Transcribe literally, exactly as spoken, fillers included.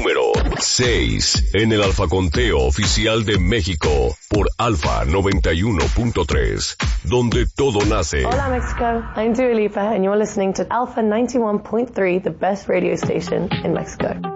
número seis en el Alfa Conteo Oficial de México por Alfa noventa y uno punto tres, donde todo nace. Hola Mexico, I'm Dua Lipa and you're listening to Alpha ninety-one point three, the best radio station in Mexico.